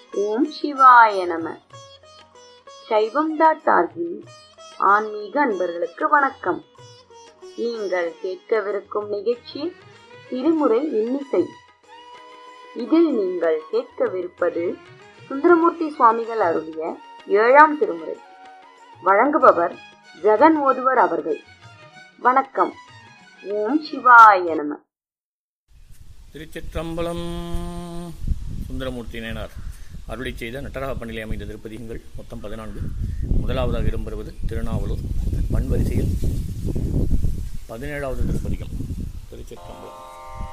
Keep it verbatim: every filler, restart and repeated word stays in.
ஓம் சிவாய நம. சைவம் டாட் ஆர்கின் ஆன்மீக அன்பர்களுக்கு வணக்கம். நீங்கள் கேட்கவிருக்கும் நிகழ்ச்சி திருமுறை இன்னிசை. இதில் நீங்கள் கேட்கவிருப்பது சுந்தரமூர்த்தி சுவாமிகள் அருளிய ஏழாம் திருமுறை. வழங்குபவர் ஜெகன் ஓதுவர் அவர்கள். வணக்கம். ஓம் சிவாய நம. திருச்சிற்றம்பலம். சுந்தரமூர்த்தி நாயனார் அருளி செய்த நட்டராக பண்ணிலே அமைந்த திருப்பதிகங்கள் மொத்தம் பதினான்கு. முதலாவதாக இடம்பெறுவது திருநாவலூர். பண்வரிசையில் பதினேழாவது திருப்பதிகம். திருச்சிற்றம்பலம்.